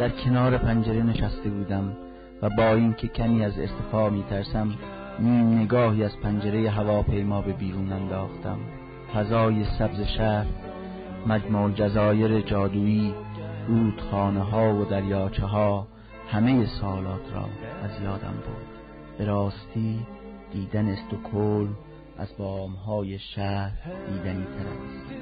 در کنار پنجره نشسته بودم و با اینکه کمی از ارتفاع میترسم نیم نگاهی از پنجره هواپیما به بیرون انداختم. فضای سبز شهر، مجمع الجزایر جادویی، رودخانه ها و دریاچه ها همه سالات را از یادم برد. به راستی دیدن استکهلم از بامهای شهر دیدنی تر است.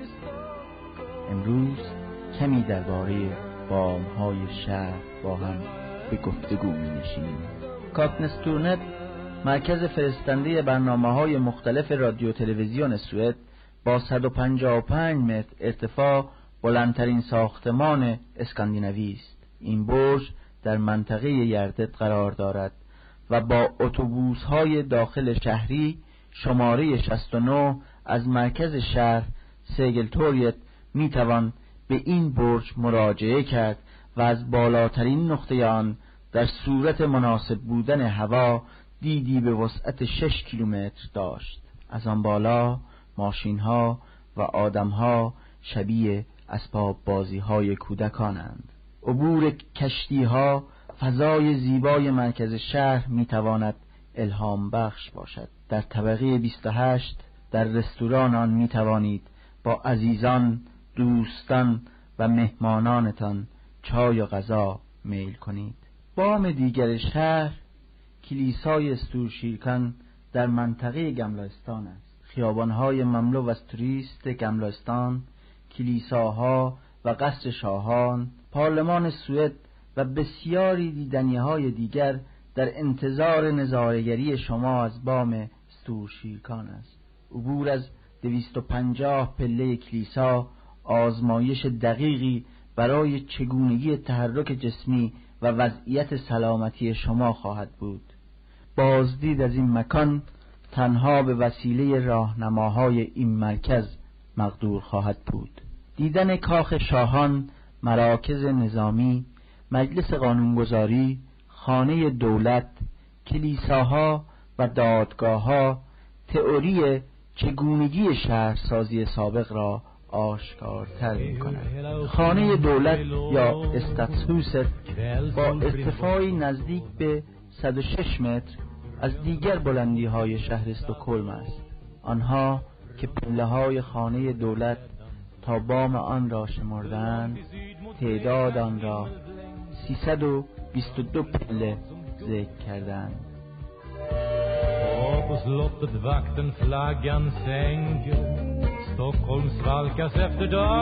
امروز کمی درباره بامهای شهر با هم به گفتگو می‌نشینیم. کاکنستورنت، مرکز فرستنده برنامه‌های مختلف رادیو تلویزیون سوئد، با 155 متر ارتفاع بلندترین ساختمان اسکاندیناوی است. این برج در منطقه یردت قرار دارد و با اتوبوس‌های داخل شهری شماره 69 از مرکز شهر سیگلتوریت میتوان به این برج مراجعه کرد و از بالاترین نقطه آن در صورت مناسب بودن هوا دیدی به وسعت 6 کیلومتر داشت. از آن بالا ماشین‌ها و آدم‌ها شبیه اسباب بازی‌های کودکانند. عبور کشتی‌ها فضای زیبای مرکز شهر میتواند الهام بخش باشد. در طبقه 28 در رستوران آن میتوانید با عزیزان، دوستان و مهمانانتان چای و غذا میل کنید. بام دیگر شهر کلیسای استورشیرکان در منطقه گملاستان است. خیابان‌های مملو از توریست گملاستان، کلیساها و قصر شاهان، پارلمان سوئد و بسیاری دیدنی‌های دیگر در انتظار نظاره‌گری شما از بام استورشیرکان است. عبور از 250 پله کلیسا آزمایش دقیقی برای چگونگی تحرک جسمی و وضعیت سلامتی شما خواهد بود. بازدید از این مکان تنها به وسیله راهنماهای این مرکز مقدور خواهد بود. دیدن کاخ شاهان، مراکز نظامی، مجلس قانونگذاری، خانه دولت، کلیساها و دادگاه‌ها تئوری چگونگی شهرسازی سابق را آشکارتر می‌کند. خانه دولت یا استادسهوست با ارتفاعی نزدیک به 106 متر از دیگر بلندی‌های شهر استکهلم است. آنها که پله‌های خانه دولت تا بام آن را شمردند، تعداد آن را 322 پله ذکر کردند. På slottet vakten flaggan sänker Stockholms valkas efter dag